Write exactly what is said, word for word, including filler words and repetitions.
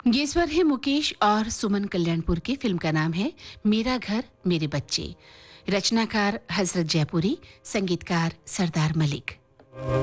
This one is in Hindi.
ये स्वर है मुकेश और सुमन कल्याणपुर की। फिल्म का नाम है मेरा घर मेरे बच्चे। रचनाकार हजरत जयपुरी, संगीतकार सरदार मलिक।